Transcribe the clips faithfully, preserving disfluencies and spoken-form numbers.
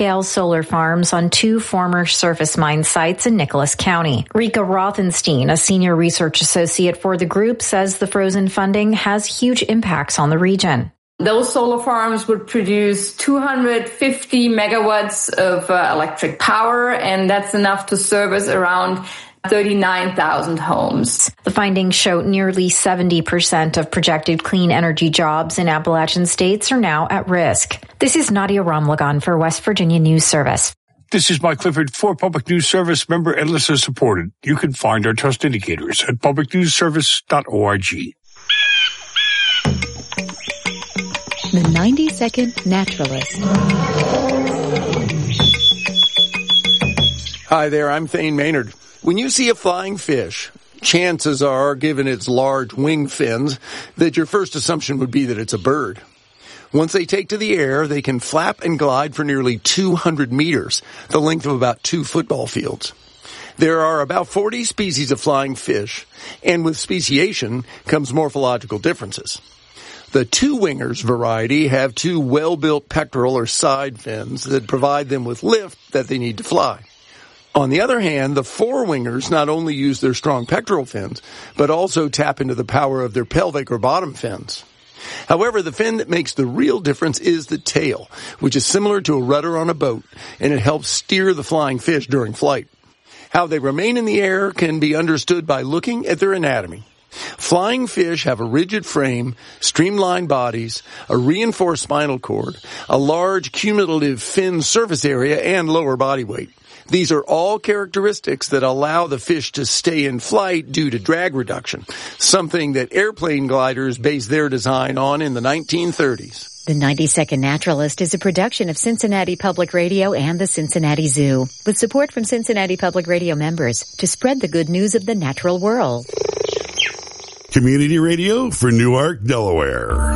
large-scale solar farms on two former surface mine sites in Nicholas County. Rika Rothenstein, a senior research associate for the group, says the frozen funding has huge impacts on the region. Those solar farms would produce two hundred fifty megawatts of uh, electric power, and that's enough to service around thirty-nine thousand homes. The findings show nearly seventy percent of projected clean energy jobs in Appalachian states are now at risk. This is Nadia Ramlagan for West Virginia News Service. This is Mike Clifford for Public News Service, member and listener supported. You can find our trust indicators at public news service dot org. The ninety second Naturalist. Hi there, I'm Thane Maynard. When you see a flying fish, chances are, given its large wing fins, that your first assumption would be that it's a bird. Once they take to the air, they can flap and glide for nearly two hundred meters, the length of about two football fields. There are about forty species of flying fish, and with speciation comes morphological differences. The two-wingers variety have two well-built pectoral or side fins that provide them with lift that they need to fly. On the other hand, the four-wingers not only use their strong pectoral fins, but also tap into the power of their pelvic or bottom fins. However, the fin that makes the real difference is the tail, which is similar to a rudder on a boat, and it helps steer the flying fish during flight. How they remain in the air can be understood by looking at their anatomy. Flying fish have a rigid frame, streamlined bodies, a reinforced spinal cord, a large cumulative fin surface area, and lower body weight. These are all characteristics that allow the fish to stay in flight due to drag reduction, something that airplane gliders based their design on in the nineteen thirties. The ninety second Naturalist is a production of Cincinnati Public Radio and the Cincinnati Zoo, with support from Cincinnati Public Radio members to spread the good news of the natural world. Community radio for Newark, Delaware.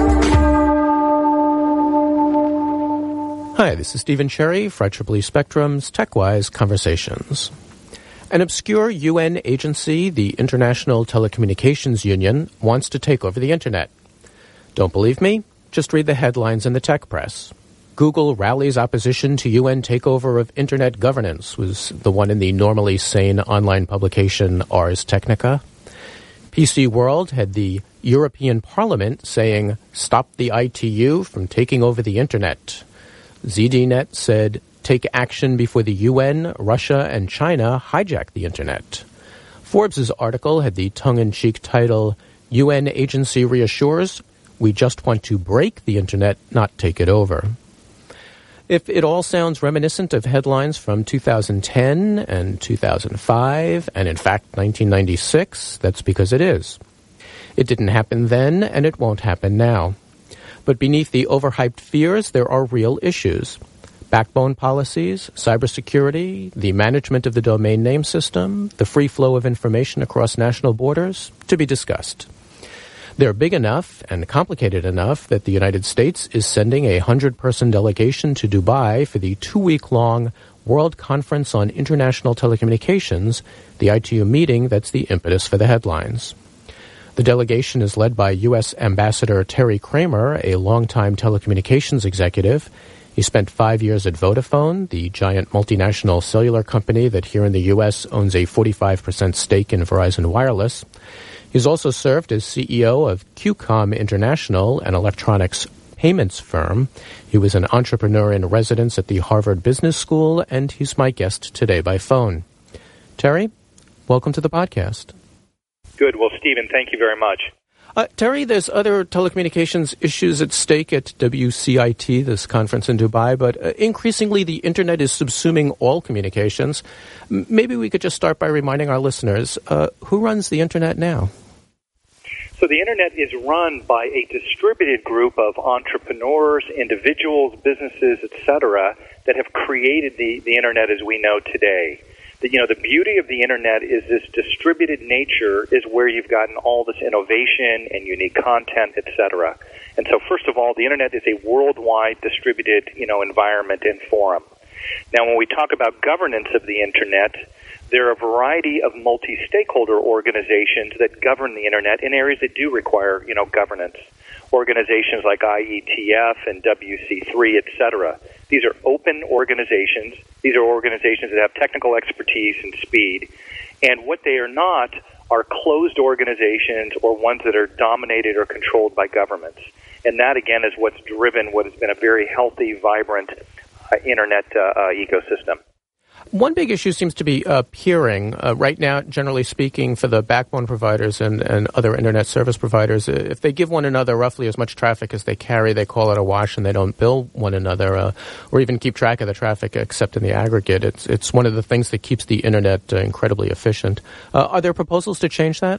Hi, this is Stephen Cherry for I triple E Spectrum's TechWise Conversations. An obscure U N agency, the International Telecommunications Union, wants to take over the Internet. Don't believe me? Just read the headlines in the tech press. Google rallies opposition to U N takeover of Internet governance was the one in the normally sane online publication Ars Technica. P C World had the European Parliament saying, stop the I T U from taking over the Internet. Z D Net said, take action before the U N, Russia, and China hijack the Internet. Forbes' article had the tongue-in-cheek title, U N agency reassures, we just want to break the Internet, not take it over. If it all sounds reminiscent of headlines from two thousand ten and two thousand five, and in fact nineteen ninety-six, that's because it is. It didn't happen then, and it won't happen now. But beneath the overhyped fears, there are real issues. Backbone policies, cybersecurity, the management of the domain name system, the free flow of information across national borders, to be discussed. They're big enough and complicated enough that the United States is sending a hundred-person delegation to Dubai for the two-week-long World Conference on International Telecommunications, the I T U meeting that's the impetus for the headlines. The delegation is led by U S Ambassador Terry Kramer, a longtime telecommunications executive. He spent five years at Vodafone, the giant multinational cellular company that here in the U S owns a forty-five percent stake in Verizon Wireless. He's also served as C E O of Q COM International, an electronics payments firm. He was an entrepreneur in residence at the Harvard Business School, and he's my guest today by phone. Terry, welcome to the podcast. Good. Well, Stephen, thank you very much. Uh, Terry, there's other telecommunications issues at stake at W C I T, this conference in Dubai, but uh, increasingly the Internet is subsuming all communications. M- maybe we could just start by reminding our listeners, uh, who runs the Internet now? So the Internet is run by a distributed group of entrepreneurs, individuals, businesses, et cetera, that have created the, the Internet as we know today. The, you know, the beauty of the Internet is this distributed nature is where you've gotten all this innovation and unique content, et cetera. And so, first of all, the Internet is a worldwide distributed, you know, environment and forum. Now, when we talk about governance of the Internet, there are a variety of multi-stakeholder organizations that govern the Internet in areas that do require, you know, governance. Organizations like I E T F and W C three, et cetera. These are open organizations. These are organizations that have technical expertise and speed. And what they are not are closed organizations or ones that are dominated or controlled by governments. And that, again, is what's driven what has been a very healthy, vibrant uh, Internet uh, uh, ecosystem. One big issue seems to be uh, peering. Uh, right now, generally speaking, for the backbone providers and, and other Internet service providers, if they give one another roughly as much traffic as they carry, they call it a wash and they don't bill one another uh, or even keep track of the traffic except in the aggregate. It's, it's one of the things that keeps the Internet uh, incredibly efficient. Uh, are there proposals to change that?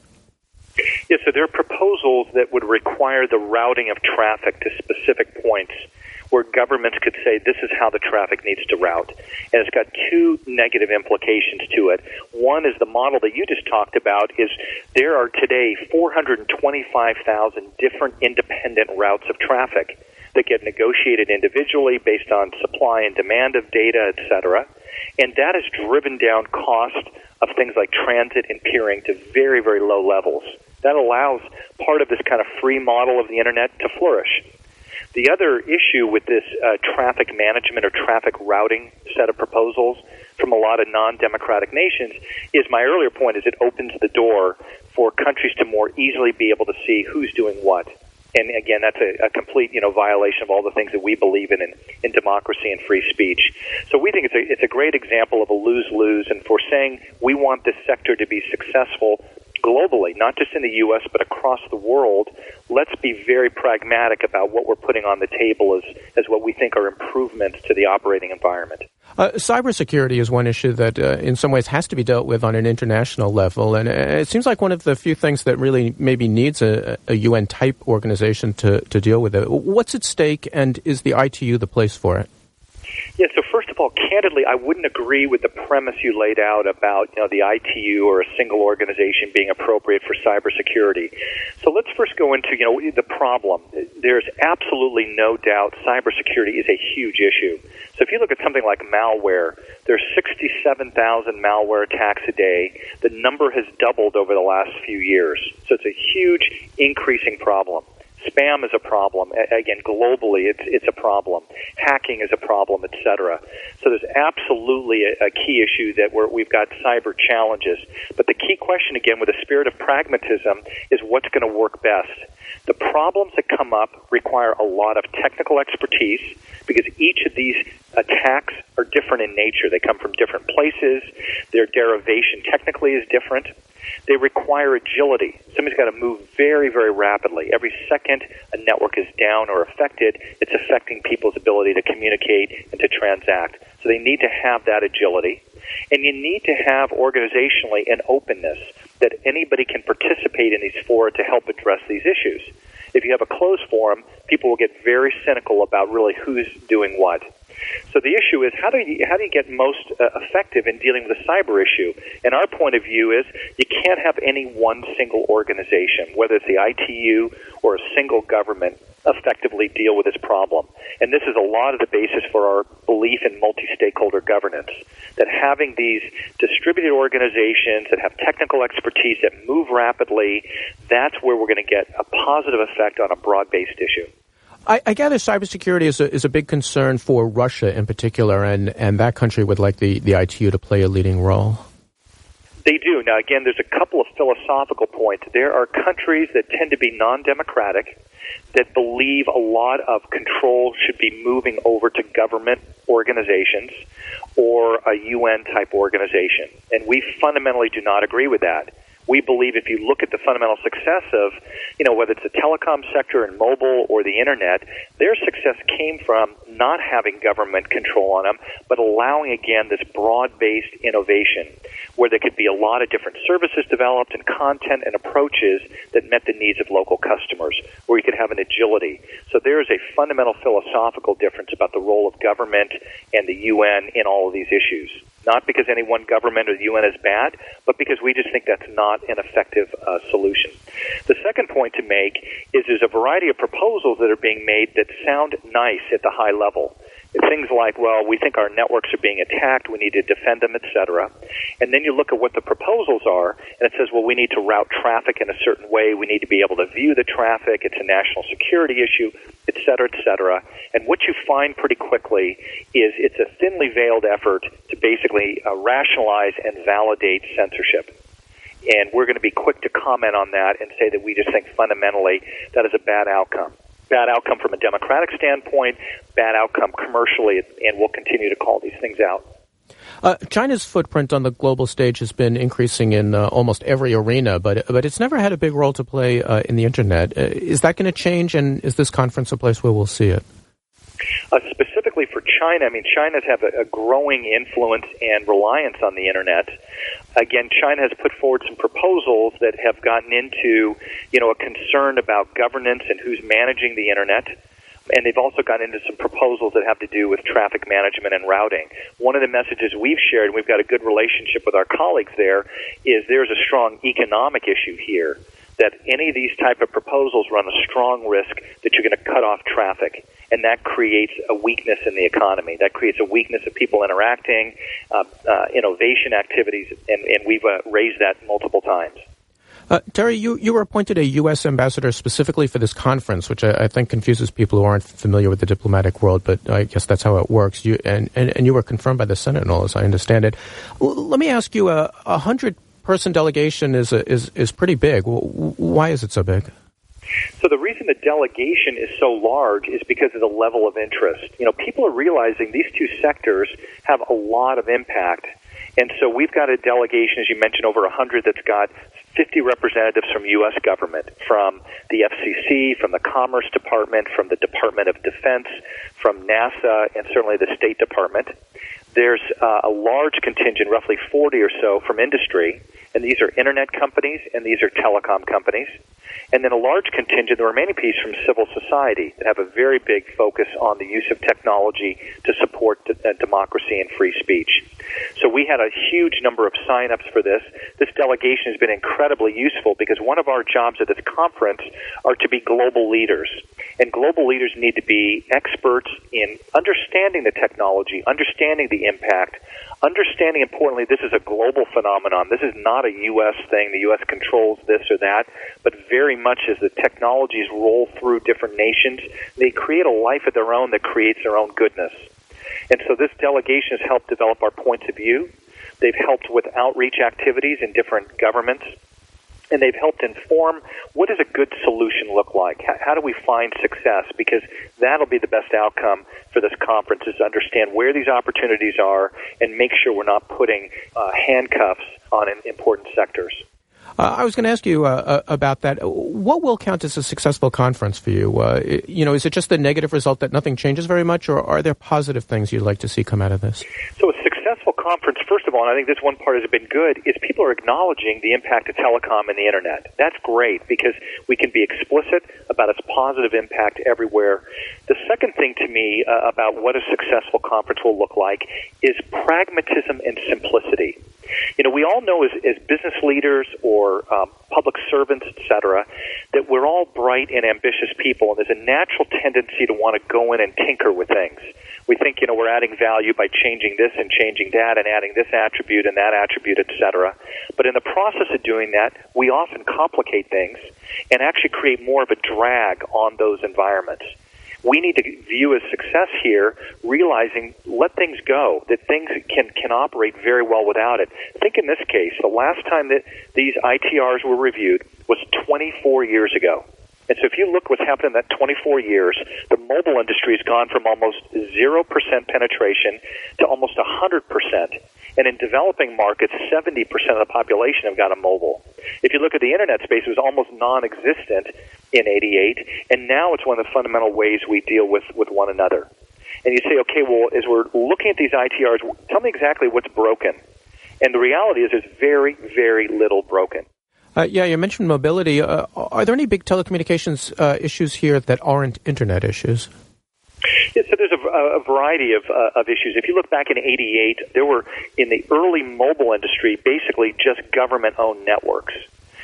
Yes, so there are proposals that would require the routing of traffic to specific points where governments could say this is how the traffic needs to route. And it's got two negative implications to it. One is the model that you just talked about is there are today four hundred twenty-five thousand different independent routes of traffic that get negotiated individually based on supply and demand of data, et cetera. And that has driven down cost of things like transit and peering to very, very low levels. That allows part of this kind of free model of the Internet to flourish. The other issue with this uh, traffic management or traffic routing set of proposals from a lot of non-democratic nations is my earlier point is it opens the door for countries to more easily be able to see who's doing what. And again, that's a, a complete, you know, violation of all the things that we believe in, in in democracy and free speech. So we think it's a it's a great example of a lose-lose. And for saying we want this sector to be successful globally, not just in the U S, but across the world, let's be very pragmatic about what we're putting on the table as, as what we think are improvements to the operating environment. Uh, cybersecurity is one issue that uh, in some ways has to be dealt with on an international level, and it seems like one of the few things that really maybe needs a, a U N-type organization to, to deal with it. What's at stake, and is the I T U the place for it? Yeah, so first of all, candidly, I wouldn't agree with the premise you laid out about, you know, the I T U or a single organization being appropriate for cybersecurity. So let's first go into, you know, the problem. There's absolutely no doubt cybersecurity is a huge issue. So if you look at something like malware, there's sixty-seven thousand malware attacks a day. The number has doubled over the last few years. So it's a huge increasing problem. Spam is a problem. Again, globally, it's it's a problem. Hacking is a problem, et cetera. So there's absolutely a, a key issue that we're, we've got cyber challenges. But the key question, again, with a spirit of pragmatism, is what's going to work best. The problems that come up require a lot of technical expertise because each of these attacks are different in nature. They come from different places. Their derivation technically is different. They require agility. Somebody's got to move very, very rapidly. Every second a network is down or affected, it's affecting people's ability to communicate and to transact. So they need to have that agility. And you need to have organizationally an openness that anybody can participate in these fora to help address these issues. If you have a closed forum, people will get very cynical about really who's doing what. So the issue is how do you how do you get most uh, effective in dealing with a cyber issue? And our point of view is you can't have any one single organization, whether it's the I T U or a single government, effectively deal with this problem. And this is a lot of the basis for our belief in multi-stakeholder governance, that having these distributed organizations that have technical expertise that move rapidly, that's where we're going to get a positive effect on a broad-based issue. I, I gather cybersecurity is a, is a big concern for Russia in particular, and, and that country would like the, the I T U to play a leading role. They do. Now, again, there's a couple of philosophical points. There are countries that tend to be non-democratic, that believe a lot of control should be moving over to government organizations or a U N-type organization. And we fundamentally do not agree with that. We believe if you look at the fundamental success of, you know, whether it's the telecom sector and mobile or the Internet, their success came from not having government control on them, but allowing, again, this broad-based innovation where there could be a lot of different services developed and content and approaches that met the needs of local customers, where you could have an agility. So there is a fundamental philosophical difference about the role of government and the U N in all of these issues. Not because any one government or the U N is bad, but because we just think that's not an effective uh, solution. The second point to make is there's a variety of proposals that are being made that sound nice at the high level. Things like, well, we think our networks are being attacked, we need to defend them, et cetera. And then you look at what the proposals are, and it says, well, we need to route traffic in a certain way, we need to be able to view the traffic, it's a national security issue, et cetera, et cetera. And what you find pretty quickly is it's a thinly veiled effort to basically uh, rationalize and validate censorship. And we're going to be quick to comment on that and say that we just think fundamentally that is a bad outcome. Bad outcome from a democratic standpoint, bad outcome commercially, and we'll continue to call these things out. Uh, China's footprint on the global stage has been increasing in uh, almost every arena, but but it's never had a big role to play uh, in the Internet. Uh, is that going to change, and is this conference a place where we'll see it? Uh, specifically for China, I mean, China's have a, a growing influence and reliance on the Internet. Again, China has put forward some proposals that have gotten into, you know, a concern about governance and who's managing the Internet. And they've also gotten into some proposals that have to do with traffic management and routing. One of the messages we've shared, and we've got a good relationship with our colleagues there, is there's a strong economic issue here, that any of these type of proposals run a strong risk that you're going to cut off traffic. And that creates a weakness in the economy. That creates a weakness of people interacting, uh, uh, innovation activities, and, and we've uh, raised that multiple times. Uh, Terry, you, you were appointed a U S ambassador specifically for this conference, which I, I think confuses people who aren't familiar with the diplomatic world, but I guess that's how it works. You, and, and, and you were confirmed by the Senate and all, as I understand it. L- let me ask you, a uh, hundred-person delegation is, a, is, is pretty big. W- why is it so big? So the reason the delegation is so large is because of the level of interest. You know, people are realizing these two sectors have a lot of impact. And so we've got a delegation, as you mentioned, over one hundred that's got fifty representatives from U S government, from the F C C, from the Commerce Department, from the Department of Defense, from NASA, and certainly the State Department. There's uh, a large contingent, roughly forty or so, from industry, and these are internet companies and these are telecom companies. And then a large contingent, the remaining piece, from civil society that have a very big focus on the use of technology to support d- uh, democracy and free speech. So we had a huge number of sign-ups for this. This delegation has been incredibly useful because one of our jobs at this conference are to be global leaders. And global leaders need to be experts in understanding the technology, understanding the impact, understanding, importantly, this is a global phenomenon. This is not a U S thing. The U S controls this or that, but very much as the technologies roll through different nations, they create a life of their own that creates their own goodness. And so this delegation has helped develop our points of view. They've helped with outreach activities in different governments. And they've helped inform what does a good solution look like? How, how do we find success? Because that'll be the best outcome for this conference, is to understand where these opportunities are and make sure we're not putting uh, handcuffs on important sectors. Uh, I was going to ask you uh, about that. What will count as a successful conference for you? Uh, you know, is it just the negative result that nothing changes very much, or are there positive things you'd like to see come out of this? So a successful conference, first of all, and I think this one part has been good, is people are acknowledging the impact of telecom and the Internet. That's great because we can be explicit about its positive impact everywhere. The second thing to me uh, about what a successful conference will look like is pragmatism and simplicity. You know, we all know as, as business leaders or um, public servants, et cetera, that we're all bright and ambitious people, and there's a natural tendency to want to go in and tinker with things. We think, you know, we're adding value by changing this and changing that and adding this attribute and that attribute, et cetera. But in the process of doing that, we often complicate things and actually create more of a drag on those environments. We need to view as success here, realizing let things go, that things can, can operate very well without it. Think in this case, the last time that these I T Rs were reviewed was twenty-four years ago. And so if you look what's happened in that twenty-four years, the mobile industry has gone from almost zero percent penetration to almost one hundred percent. And in developing markets, seventy percent of the population have got a mobile. If you look at the Internet space, it was almost non-existent in eighty-eight, and now it's one of the fundamental ways we deal with, with one another. And you say, okay, well, as we're looking at these I T Rs, tell me exactly what's broken. And the reality is there's very, very little broken. Uh, yeah, you mentioned mobility. Uh, are there any big telecommunications uh, issues here that aren't Internet issues? Yeah, so there's a, a variety of, uh, of issues. If you look back in eighty-eight, there were, in the early mobile industry, basically just government-owned networks.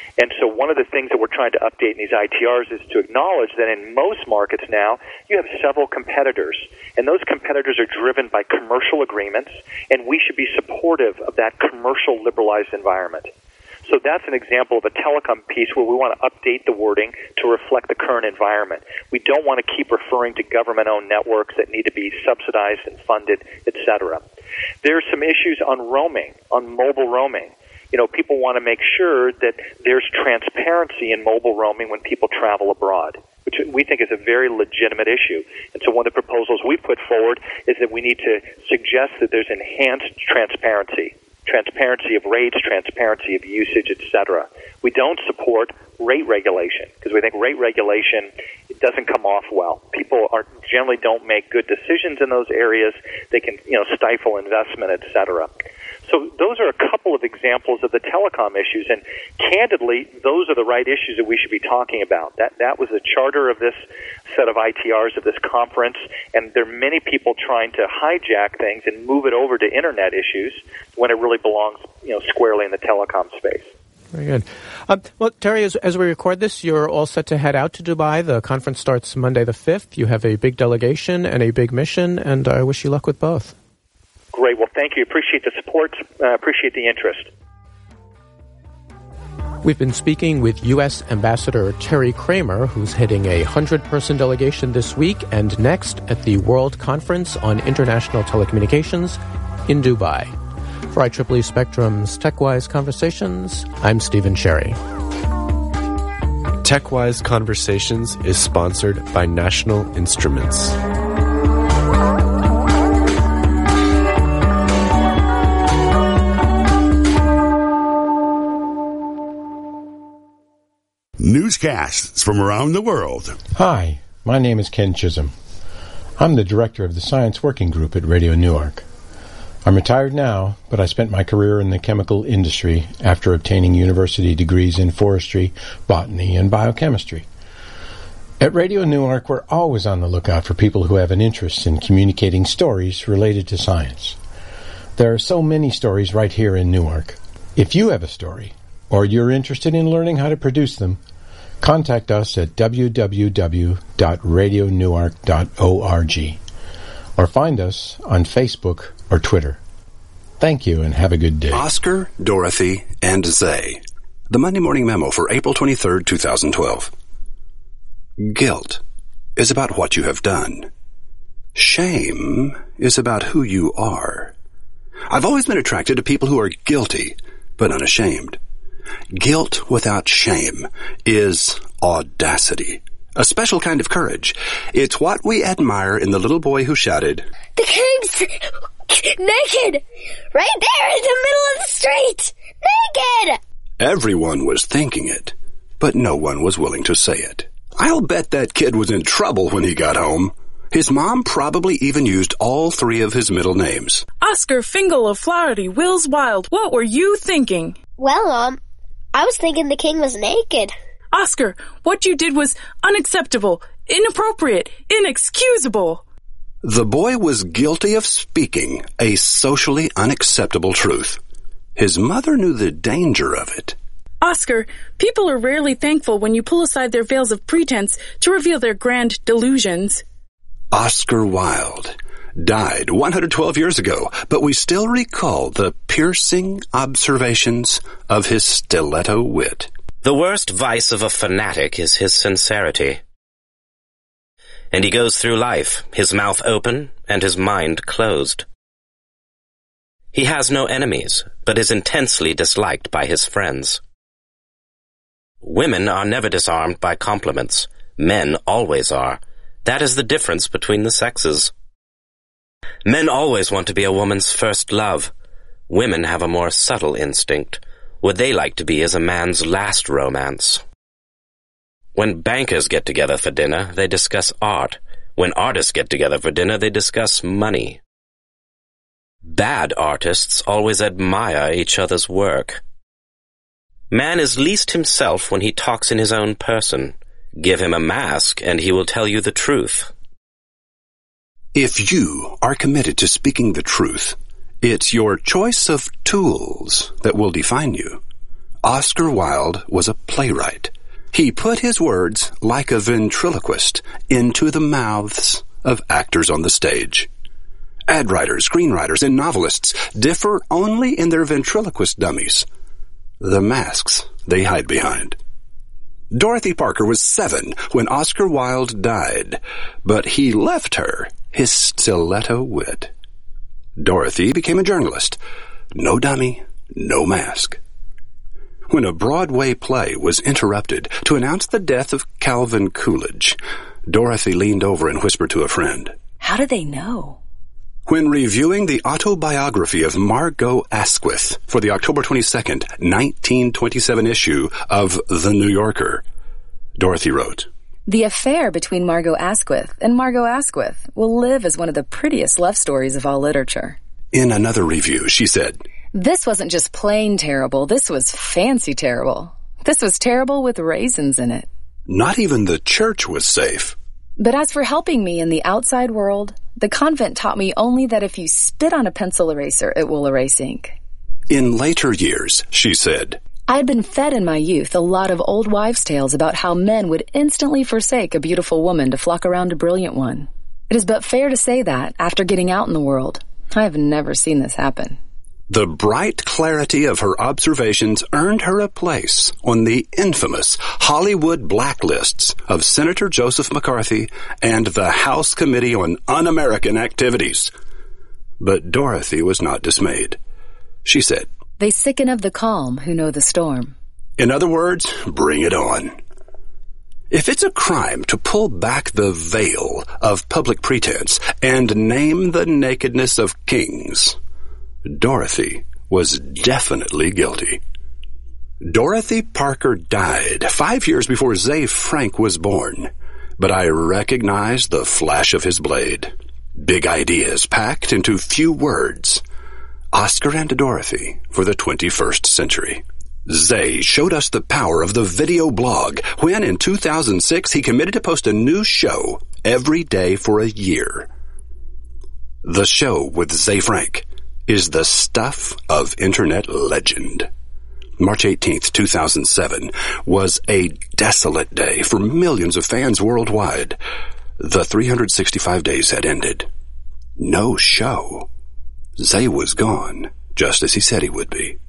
And so one of the things that we're trying to update in these I T Rs is to acknowledge that in most markets now, you have several competitors. And those competitors are driven by commercial agreements, and we should be supportive of that commercial liberalized environment. So that's an example of a telecom piece where we want to update the wording to reflect the current environment. We don't want to keep referring to government-owned networks that need to be subsidized and funded, et cetera. There are some issues on roaming, on mobile roaming. You know, people want to make sure that there's transparency in mobile roaming when people travel abroad, which we think is a very legitimate issue. And so one of the proposals we put forward is that we need to suggest that there's enhanced transparency, transparency of rates, transparency of usage, et cetera. We don't support rate regulation because we think rate regulation it doesn't come off well. People are generally don't make good decisions in those areas. They can, you know, stifle investment, et cetera. So those are a couple of examples of the telecom issues, and candidly, those are the right issues that we should be talking about. That that was the charter of this set of I T Rs of this conference, and there are many people trying to hijack things and move it over to internet issues when it really belongs, you know, squarely in the telecom space. Very good. Uh, well, Terry, as, as we record this, you're all set to head out to Dubai. The conference starts Monday the fifth. You have a big delegation and a big mission, and I wish you luck with both. Great. Well, thank you. Appreciate the support. Uh, appreciate the interest. We've been speaking with U S Ambassador Terry Kramer, who's heading a one hundred person delegation this week and next at the World Conference on International Telecommunications in Dubai. For I triple E Spectrum's TechWise Conversations, I'm Stephen Sherry. TechWise Conversations is sponsored by National Instruments. Newscasts from around the world. Hi, my name is Ken Chisholm. I'm the director of the Science Working Group at Radio Newark. I'm retired now, but I spent my career in the chemical industry after obtaining university degrees in forestry, botany, and biochemistry. At Radio Newark, we're always on the lookout for people who have an interest in communicating stories related to science. There are so many stories right here in Newark. If you have a story, or you're interested in learning how to produce them, contact us at w w w dot radio newark dot org or find us on Facebook or Twitter. Thank you and have a good day. Oscar, Dorothy, and Zay. The Monday Morning Memo for April twenty-third, twenty twelve. Guilt is about what you have done. Shame is about who you are. I've always been attracted to people who are guilty, but unashamed. Guilt without shame is audacity, a special kind of courage. It's what we admire in the little boy who shouted, "The king's naked! Right there in the middle of the street! Naked!" Everyone was thinking it, but no one was willing to say it. I'll bet that kid was in trouble when he got home. His mom probably even used all three of his middle names. Oscar Fingal of Flaherty, Wills Wild, what were you thinking? Well, Mom, I was thinking the king was naked. Oscar, what you did was unacceptable, inappropriate, inexcusable. The boy was guilty of speaking a socially unacceptable truth. His mother knew the danger of it. Oscar, people are rarely thankful when you pull aside their veils of pretense to reveal their grand delusions. Oscar Wilde died one hundred twelve years ago, but we still recall the piercing observations of his stiletto wit. The worst vice of a fanatic is his sincerity. And he goes through life, his mouth open and his mind closed. He has no enemies, but is intensely disliked by his friends. Women are never disarmed by compliments. Men always are. That is the difference between the sexes. Men always want to be a woman's first love. Women have a more subtle instinct. What they like to be is a man's last romance. When bankers get together for dinner, they discuss art. When artists get together for dinner, they discuss money. Bad artists always admire each other's work. Man is least himself when he talks in his own person. Give him a mask, and he will tell you the truth. If you are committed to speaking the truth, it's your choice of tools that will define you. Oscar Wilde was a playwright. He put his words, like a ventriloquist, into the mouths of actors on the stage. Ad writers, screenwriters, and novelists differ only in their ventriloquist dummies, the masks they hide behind. Dorothy Parker was seven when Oscar Wilde died, but he left her his stiletto wit. Dorothy became a journalist. No dummy, no mask. When a Broadway play was interrupted to announce the death of Calvin Coolidge, Dorothy leaned over and whispered to a friend, "How did they know?" When reviewing the autobiography of Margot Asquith for the October twenty-second, nineteen twenty-seven issue of The New Yorker, Dorothy wrote, "The affair between Margot Asquith and Margot Asquith will live as one of the prettiest love stories of all literature." In another review, she said, "This wasn't just plain terrible, this was fancy terrible. This was terrible with raisins in it." Not even the church was safe. But as for helping me in the outside world, the convent taught me only that if you spit on a pencil eraser, it will erase ink. In later years, she said, I had been fed in my youth a lot of old wives' tales about how men would instantly forsake a beautiful woman to flock around a brilliant one. It is but fair to say that, after getting out in the world, I have never seen this happen. The bright clarity of her observations earned her a place on the infamous Hollywood blacklists of Senator Joseph McCarthy and the House Committee on Un-American Activities. But Dorothy was not dismayed. She said, "They sicken of the calm who know the storm." In other words, bring it on. If it's a crime to pull back the veil of public pretense and name the nakedness of kings, Dorothy was definitely guilty. Dorothy Parker died five years before Ze Frank was born, but I recognized the flash of his blade. Big ideas packed into few words. Oscar and Dorothy for the twenty-first century. Ze showed us the power of the video blog when in two thousand six he committed to post a new show every day for a year. The show with Ze Frank is the stuff of internet legend. March eighteenth, two thousand seven was a desolate day for millions of fans worldwide. The three hundred sixty-five days had ended. No show. Ze was gone, just as he said he would be.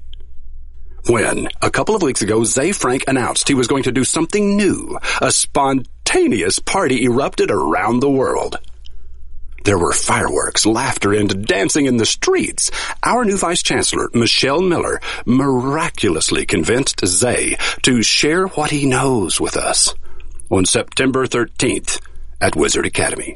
When, a couple of weeks ago, Ze Frank announced he was going to do something new, a spontaneous party erupted around the world. There were fireworks, laughter, and dancing in the streets. Our new Vice Chancellor, Michelle Miller, miraculously convinced Ze to share what he knows with us on September thirteenth at Wizard Academy.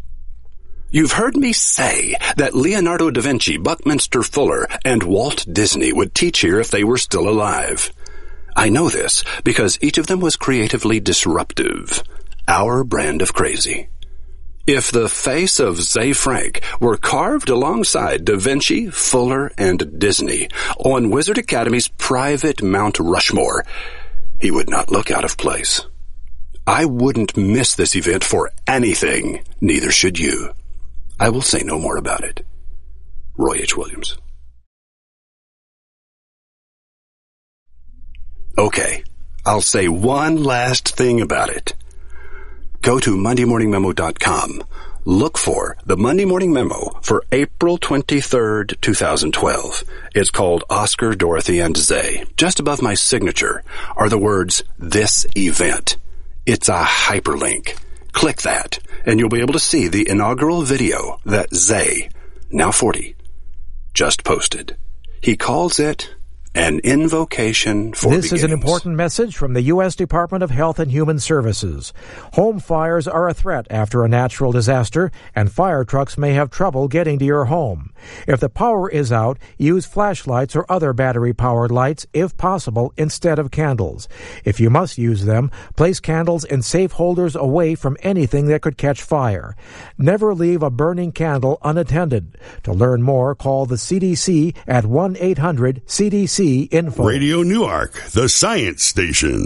You've heard me say that Leonardo da Vinci, Buckminster Fuller, and Walt Disney would teach here if they were still alive. I know this because each of them was creatively disruptive, our brand of crazy. If the face of Ze Frank were carved alongside Da Vinci, Fuller, and Disney on Wizard Academy's private Mount Rushmore, he would not look out of place. I wouldn't miss this event for anything, neither should you. I will say no more about it. Roy H. Williams. Okay, I'll say one last thing about it. Go to monday morning memo dot com. Look for the Monday Morning Memo for April twenty-third, twenty twelve. It's called Oscar, Dorothy, and Ze. Just above my signature are the words, "This Event." It's a hyperlink. Click that, and you'll be able to see the inaugural video that Ze, now forty, just posted. He calls it an invocation for This beginnings. is an important message from the U S Department of Health and Human Services. Home fires are a threat after a natural disaster, and fire trucks may have trouble getting to your home. If the power is out, use flashlights or other battery-powered lights, if possible, instead of candles. If you must use them, place candles in safe holders away from anything that could catch fire. Never leave a burning candle unattended. To learn more, call the C D C at one eight hundred C D C info. Radio Newark, the science station.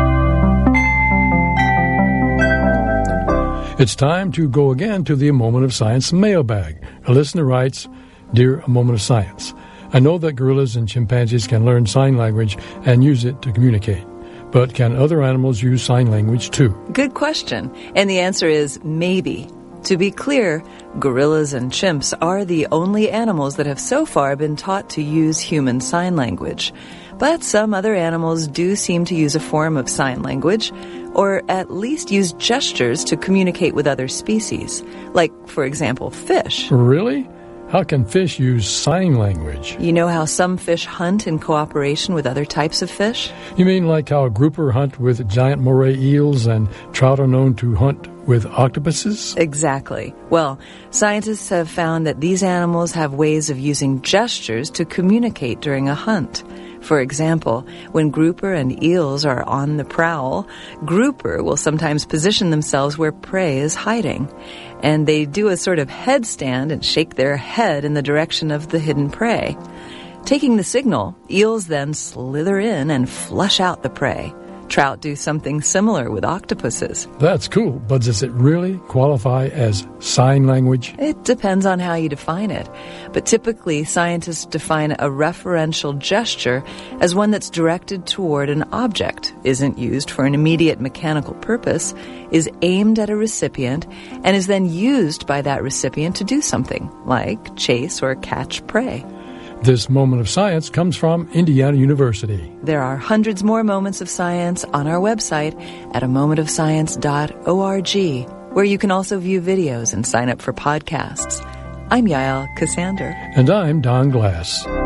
It's time to go again to the Moment of Science mailbag. A listener writes, Dear A Moment of Science, I know that gorillas and chimpanzees can learn sign language and use it to communicate. But can other animals use sign language too? Good question. And the answer is maybe. To be clear, gorillas and chimps are the only animals that have so far been taught to use human sign language. But some other animals do seem to use a form of sign language, or at least use gestures to communicate with other species. Like, for example, fish. Really? How can fish use sign language? You know how some fish hunt in cooperation with other types of fish? You mean like how grouper hunt with giant moray eels and trout are known to hunt with octopuses? Exactly. Well, scientists have found that these animals have ways of using gestures to communicate during a hunt. For example, when grouper and eels are on the prowl, grouper will sometimes position themselves where prey is hiding. And they do a sort of headstand and shake their head in the direction of the hidden prey. Taking the signal, eels then slither in and flush out the prey. Trout do something similar with octopuses. That's cool, but does it really qualify as sign language? It depends on how you define it. But typically, scientists define a referential gesture as one that's directed toward an object, isn't used for an immediate mechanical purpose, is aimed at a recipient, and is then used by that recipient to do something, like chase or catch prey. This moment of science comes from Indiana University. There are hundreds more moments of science on our website at a moment of science dot org, where you can also view videos and sign up for podcasts. I'm Yael Cassander. And I'm Don Glass.